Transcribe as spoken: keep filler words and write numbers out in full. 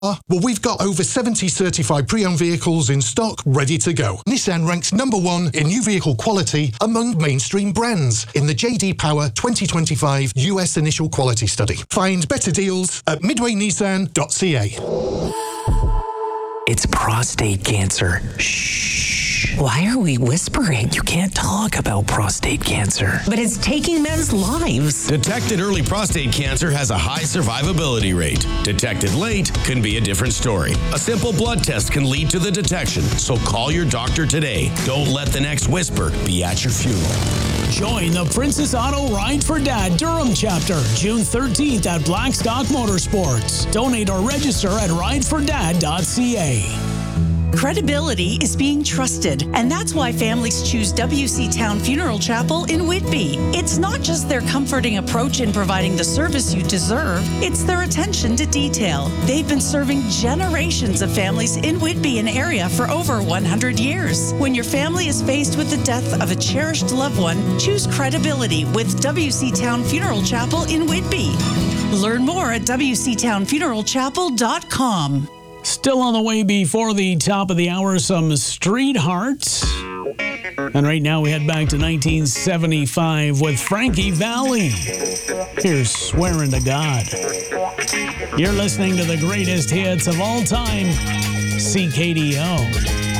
Well, we've got over seventy certified pre-owned vehicles in stock, ready to go. Nissan ranks number one in new vehicle quality among mainstream brands in the J D Power twenty twenty-five U S Initial Quality Study. Find better deals at midway nissan dot c a. It's prostate cancer. Shh. Why are we whispering? You can't talk about prostate cancer. But it's taking men's lives. Detected early prostate cancer has a high survivability rate. Detected late can be a different story. A simple blood test can lead to the detection, so call your doctor today. Don't let the next whisper be at your funeral. Join the Princess Auto Ride for Dad Durham chapter June thirteenth at Blackstock Motorsports. Donate or register at ride for dad dot c a. Credibility is being trusted, and that's why families choose W C Town Funeral Chapel in Whitby. It's not just their comforting approach in providing the service you deserve, it's their attention to detail. They've been serving generations of families in Whitby and area for over one hundred years. When your family is faced with the death of a cherished loved one, choose credibility with W C Town Funeral Chapel in Whitby. Learn more at w c town funeral chapel dot com. Still on the way before the top of the hour, some Street Hearts. And right now we head back to nineteen seventy-five with Frankie Valli. Here's Swearing to God. You're listening to the greatest hits of all time, C K D O.